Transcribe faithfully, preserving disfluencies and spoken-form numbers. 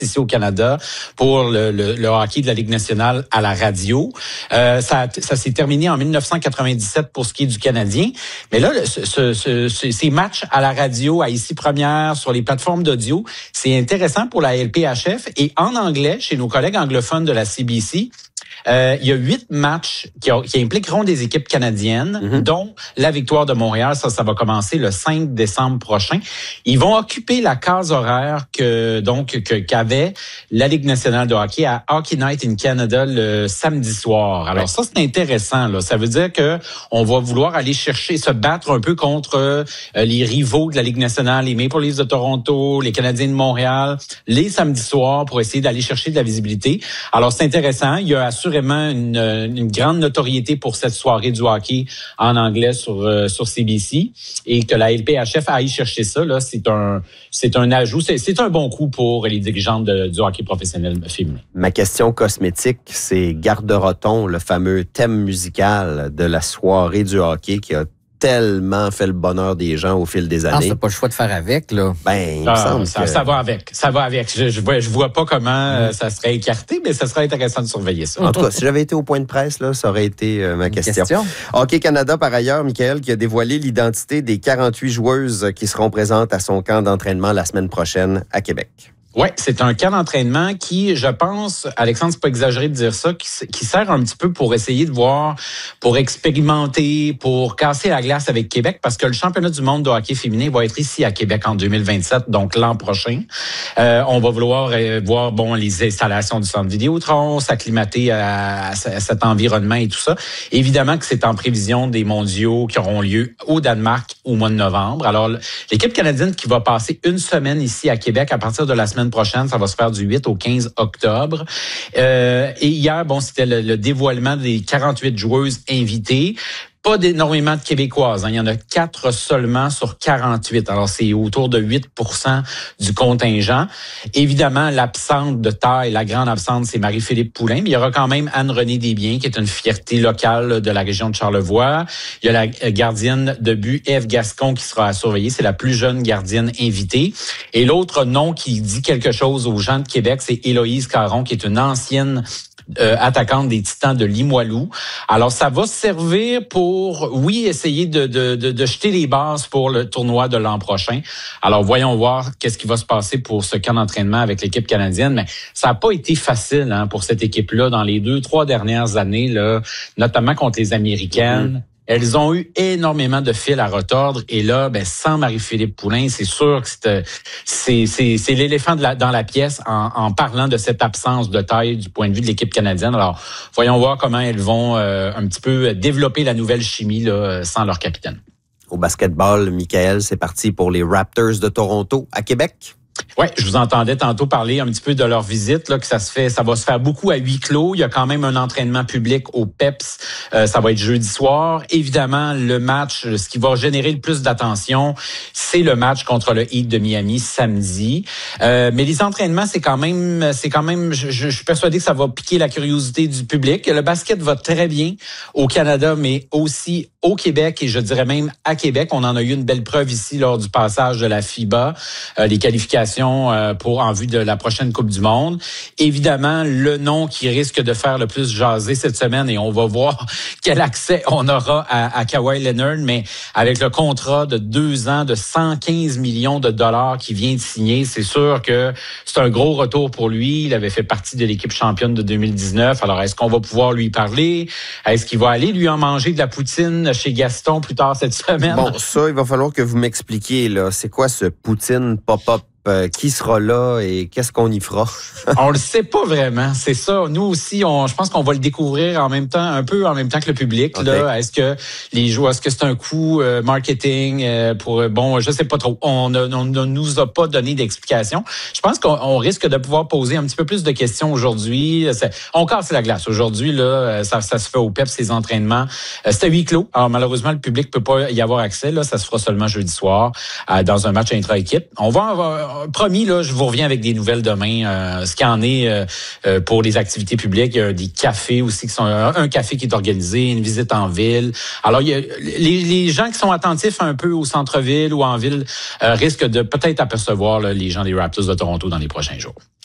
ici au Canada pour le, le, le hockey de la Ligue nationale à la radio. Euh, ça, ça s'est terminé en dix-neuf cent quatre-vingt-dix-sept pour ce qui est du Canadien. Mais là, ce, ce, ce, ces matchs à la radio, à Ici Première, sur les plateformes d'audio, c'est intéressant pour la L P H F. Et en anglais, chez nos collègues anglophones de la C B C, Euh, il y a huit matchs qui, ont, qui impliqueront des équipes canadiennes, mm-hmm. dont la victoire de Montréal. Ça, ça va commencer le cinq décembre prochain. Ils vont occuper la case horaire que donc que, qu'avait la Ligue nationale de hockey à Hockey Night in Canada le samedi soir. Alors ouais. ça, c'est intéressant. Là. Ça veut dire que on va vouloir aller chercher, se battre un peu contre euh, les rivaux de la Ligue nationale, les Maple Leafs de Toronto, les Canadiens de Montréal, les samedis soirs pour essayer d'aller chercher de la visibilité. Alors, c'est intéressant. Il y a assurément Une, une grande notoriété pour cette soirée du hockey en anglais sur euh, sur C B C et que la L P H F aille chercher ça là, c'est un c'est un ajout, c'est, c'est un bon coup pour les dirigeantes de, du hockey professionnel féminin. Ma question cosmétique, c'est gardera-t-on le fameux thème musical de la soirée du hockey qui a tellement fait le bonheur des gens au fil des années. Ah, c'est pas le choix de faire avec, là. Ben, il ah, me semble ça, que... ça va avec. Ça va avec. Je, je vois, je vois pas comment euh, ça serait écarté, mais ça serait intéressant de surveiller ça. En tout cas, si j'avais été au point de presse, là, ça aurait été euh, ma Une question. question. Hockey Canada, par ailleurs, Michael, qui a dévoilé l'identité des quarante-huit joueuses qui seront présentes à son camp d'entraînement la semaine prochaine à Québec. Oui, c'est un camp d'entraînement qui, je pense, Alexandre, c'est pas exagéré de dire ça, qui, qui sert un petit peu pour essayer de voir, pour expérimenter, pour casser la glace avec Québec, parce que le championnat du monde de hockey féminin va être ici à Québec en deux mille vingt-sept, donc l'an prochain. Euh, on va vouloir euh, voir bon les installations du centre Vidéotron, s'acclimater à, à cet environnement et tout ça. Évidemment que c'est en prévision des mondiaux qui auront lieu au Danemark au mois de novembre. Alors, l'équipe canadienne qui va passer une semaine ici à Québec à partir de la semaine prochaine, ça va se faire du huit au quinze octobre. Euh, et hier, bon, c'était le, le dévoilement des quarante-huit joueuses invitées. Pas d'énormément de Québécoises. Hein. Il y en a quatre seulement sur quarante-huit. Alors, c'est autour de huit pour cent du contingent. Évidemment, l'absente de taille, la grande absente, c'est Marie-Philippe Poulin. Mais il y aura quand même Anne-Renée Desbiens, qui est une fierté locale de la région de Charlevoix. Il y a la gardienne de but, Ève Gascon, qui sera à surveiller. C'est la plus jeune gardienne invitée. Et l'autre nom qui dit quelque chose aux gens de Québec, c'est Héloïse Caron, qui est une ancienne Euh, attaquante des Titans de Limoilou. Alors, ça va servir pour, oui, essayer de, de, de, de jeter les bases pour le tournoi de l'an prochain. Alors, voyons voir qu'est-ce qui va se passer pour ce camp d'entraînement avec l'équipe canadienne. Mais ça n'a pas été facile hein, pour cette équipe-là dans les deux, trois dernières années, là, notamment contre les Américaines. Mm-hmm. Elles ont eu énormément de fils à retordre et là, ben sans Marie-Philippe Poulin, c'est sûr que c'est c'est c'est, c'est l'éléphant de la, dans la pièce en, en parlant de cette absence de taille du point de vue de l'équipe canadienne. Alors, voyons voir comment elles vont euh, un petit peu développer la nouvelle chimie là, sans leur capitaine. Au basketball, Michael, c'est parti pour les Raptors de Toronto à Québec. Oui, je vous entendais tantôt parler un petit peu de leur visite, là, que ça se fait, ça va se faire beaucoup à huis clos. Il y a quand même un entraînement public au P E P S. Euh, ça va être jeudi soir. Évidemment, le match, ce qui va générer le plus d'attention, c'est le match contre le Heat de Miami samedi. Euh, mais les entraînements, c'est quand même, c'est quand même, je, je, je suis persuadé que ça va piquer la curiosité du public. Le basket va très bien au Canada, mais aussi au Québec et je dirais même à Québec. On en a eu une belle preuve ici lors du passage de la FIBA, euh, les qualifications pour en vue de la prochaine Coupe du Monde. Évidemment, le nom qui risque de faire le plus jaser cette semaine, et on va voir quel accès on aura à, à Kawhi Leonard, mais avec le contrat de deux ans de cent quinze millions de dollars qui vient de signer, c'est sûr que c'est un gros retour pour lui. Il avait fait partie de l'équipe championne de deux mille dix-neuf. Alors, est-ce qu'on va pouvoir lui parler? Est-ce qu'il va aller lui en manger de la poutine chez Gaston plus tard cette semaine? Bon, ça, il va falloir que vous m'expliquiez, là. C'est quoi ce poutine pop-up? Euh, qui sera là et qu'est-ce qu'on y fera? On le sait pas vraiment, c'est ça. Nous aussi, on, je pense qu'on va le découvrir en même temps, un peu en même temps que le public. Okay. Là, est-ce que les joueurs, est-ce que c'est un coup euh, marketing euh, pour bon, je sais pas trop. On ne nous a pas donné d'explication. Je pense qu'on on risque de pouvoir poser un petit peu plus de questions aujourd'hui. C'est, on casse la glace aujourd'hui. Là, ça, ça se fait au P E P, ces entraînements. Euh, c'est à huis clos. Alors malheureusement, le public peut pas y avoir accès. Là, ça se fera seulement jeudi soir euh, dans un match intra-équipe. On va avoir promis, là, je vous reviens avec des nouvelles demain. Euh, ce qu'il y en est euh, pour les activités publiques, il y a des cafés aussi qui sont un, un café qui est organisé, une visite en ville. Alors, il y a les, les gens qui sont attentifs un peu au centre-ville ou en ville euh, risquent de peut-être apercevoir là, les gens des Raptors de Toronto dans les prochains jours.